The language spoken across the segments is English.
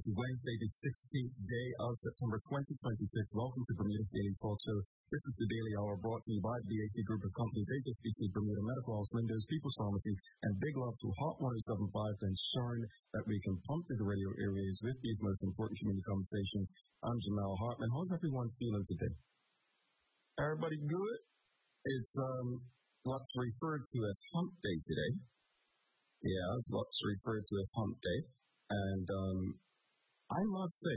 It's Wednesday, the 16th day of September 2026. Welcome to Bermuda's Daily Talk Show. This is the Daily Hour brought to you by the BAC Group of Companies, HSBC, Bermuda Medical House, Windows, People's Pharmacy, and big love to Hot 1075 for ensuring that we can pump through the radio airwaves with these most important community conversations. I'm Jamal Hartman. How's everyone feeling today? Everybody good? It's what's referred to as Hump Day today. Yeah, it's what's referred to as Hump Day. And I must say,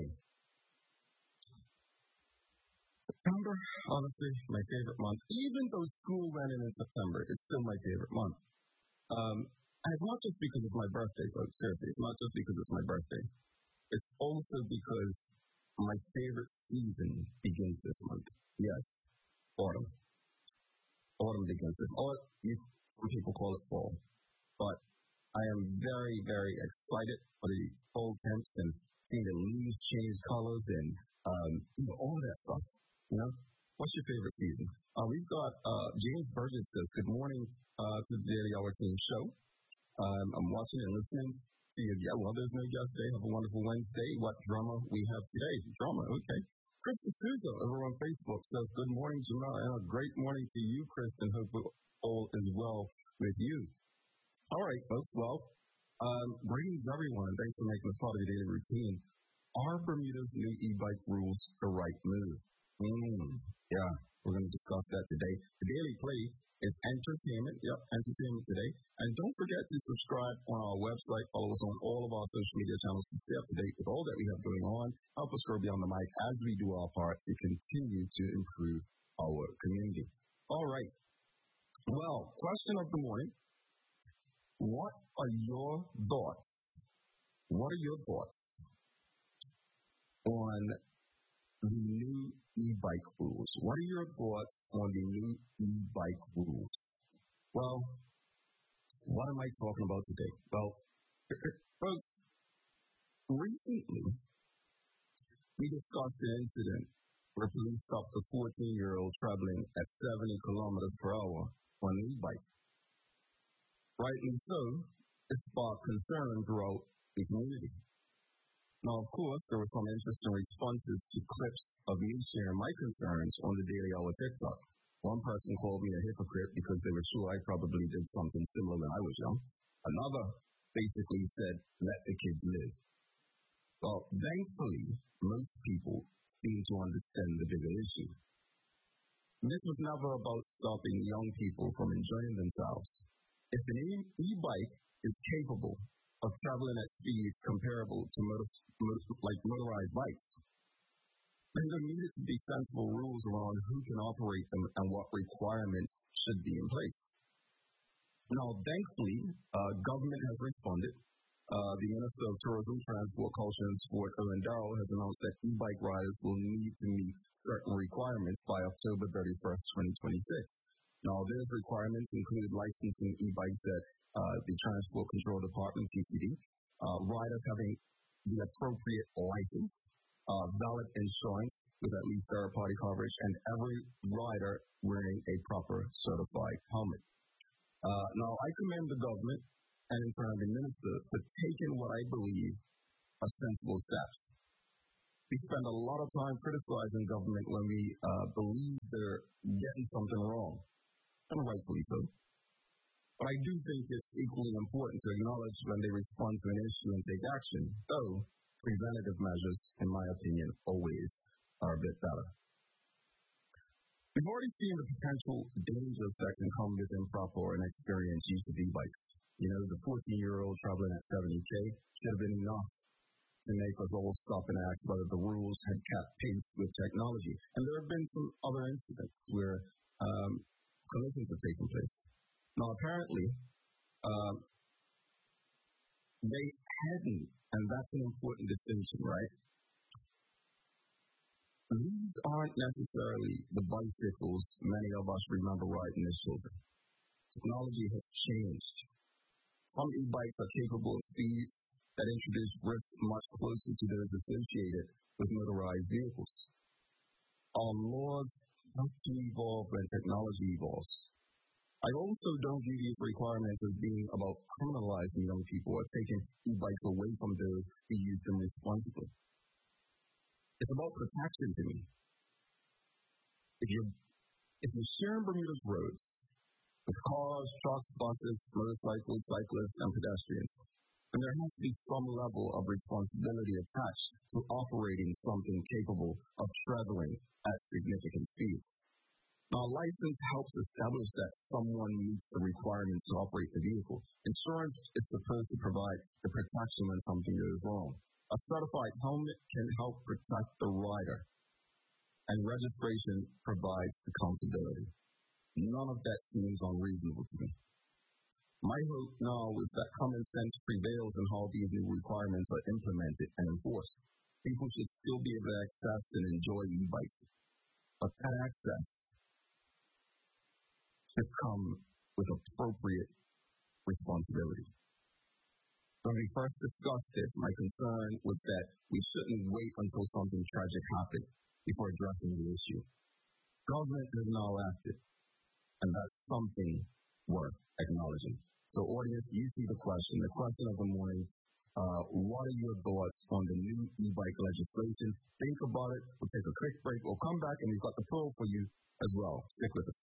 September, honestly, my favorite month. Even though school ran in September, it's still my favorite month. And it's not just because it's my birthday, folks. Seriously, it's not just because it's my birthday. It's also because my favorite season begins this month. Yes, autumn. Autumn begins this month. Some people call it fall. But I am very, very excited for the fall temps and seeing the leaves change colors and all that stuff. You know, what's your favorite season? We've got James Burgess says, good morning to the Daily Hour Team show. I'm watching and listening to you. Yeah, well, there's no guest today. Have a wonderful Wednesday. What drama we have today? Drama, okay. Chris D'Souza over on Facebook says, good morning, Jamal, and a great morning to you, Chris, and hope all is well with you. All right, folks. Well, greetings, everyone. Thanks for making this part of your daily routine. Are Bermuda's new e-bike rules the right move? Yeah, we're going to discuss that today. The Daily Play is entertainment. Yep, entertainment today. And don't forget to subscribe on our website. Follow us on all of our social media channels to stay up to date with all that we have going on. Help us grow beyond the mic as we do our part to continue to improve our community. All right. Well, question of the morning. What are your thoughts? What are your thoughts on the new e-bike rules? What are your thoughts on the new e-bike rules? Well, what am I talking about today? Well, folks, recently we discussed an incident where police stopped a 14-year-old traveling at 70 kilometers per hour on an e-bike. Rightly so, it sparked concern throughout the community. Now, of course, there were some interesting responses to clips of me sharing my concerns on the Daily Hour TikTok. One person called me a hypocrite because they were sure I probably did something similar when I was young. Another basically said, let the kids live. Well, thankfully, most people seem to understand the bigger issue. This was never about stopping young people from enjoying themselves. If an e-bike is capable of traveling at speeds comparable to motorized bikes, then there needed to be sensible rules around who can operate them and what requirements should be in place. Now, thankfully, government has responded. The Minister of Tourism, Transport, Culture and Sport, Owen Darrell, has announced that e-bike riders will need to meet certain requirements by October 31st, 2026. Now, those requirements include licensing e-bikes at the Transport Control Department, TCD, riders having the appropriate license, valid insurance with at least third-party coverage, and every rider wearing a proper certified helmet. Now, I commend the government and in turn the minister for taking what I believe are sensible steps. We spend a lot of time criticizing government when we believe they're getting something wrong. And rightfully so. But I do think it's equally important to acknowledge when they respond to an issue and take action, though preventative measures, in my opinion, always are a bit better. We've already seen the potential dangers that can come with improper or inexperienced use of e-bikes. You know, the 14-year-old traveling at 70K should have been enough to make us all stop and ask whether the rules had kept pace with technology. And there have been some other incidents where collisions have taken place. Now, apparently, they hadn't, and that's an important distinction, right? These aren't necessarily the bicycles many of us remember riding as children. Technology has changed. Some e-bikes are capable of speeds that introduce risk much closer to those associated with motorized vehicles. Our laws have to evolve when technology evolves. I also don't view these requirements as being about criminalizing young people or taking e-bikes away from those who use them responsibly. It's about protection to me. If you're sharing Bermuda's roads with cars, trucks, buses, motorcycles, cyclists, and pedestrians, then there has to be some level of responsibility attached to operating something capable of traveling at significant speeds. Now, a license helps establish that someone meets the requirements to operate the vehicle. Insurance is supposed to provide the protection when something goes wrong. A certified helmet can help protect the rider, and registration provides accountability. None of that seems unreasonable to me. My hope now is that common sense prevails in how these new requirements are implemented and enforced. People should still be able to access and enjoy e-bikes, but that access should come with appropriate responsibility. When we first discussed this, my concern was that we shouldn't wait until something tragic happened before addressing the issue. Government has now acted, and that's something worth acknowledging. So, audience, you see the question of the morning. What are your thoughts on the new e-bike legislation? Think about it. We'll take a quick break. We'll come back, and we've got the poll for you as well. Stick with us.